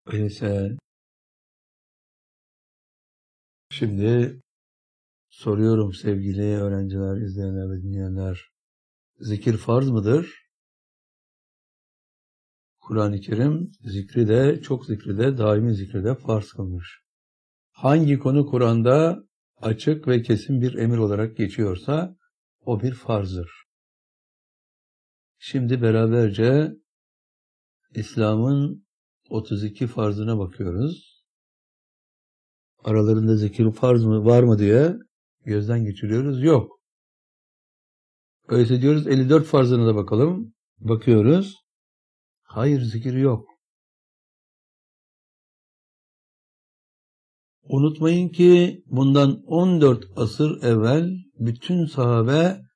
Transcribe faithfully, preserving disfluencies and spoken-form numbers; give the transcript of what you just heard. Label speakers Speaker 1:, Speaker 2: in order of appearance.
Speaker 1: Öyleyse şimdi soruyorum sevgili öğrenciler, izleyenler ve dinleyenler. Zikir farz mıdır? Kur'an-ı Kerim zikri de, çok zikri de, daimi zikri de farz kılmış. Hangi konu Kur'an'da açık ve kesin bir emir olarak geçiyorsa o bir farzdır. Şimdi beraberce İslam'ın otuz iki farzına bakıyoruz. Aralarında zikir farz mı var mı diye gözden geçiriyoruz. Yok. Öyleyse diyoruz elli dört farzına da bakalım. Bakıyoruz. Hayır, zikir yok. Unutmayın ki bundan on dört asır evvel bütün sahabe